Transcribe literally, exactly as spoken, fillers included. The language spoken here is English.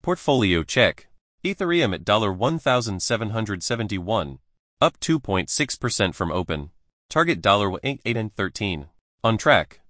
Portfolio check. Ethereum at one thousand seven hundred seventy-one, up two point six percent from open. Target eight eight and thirteen. On track.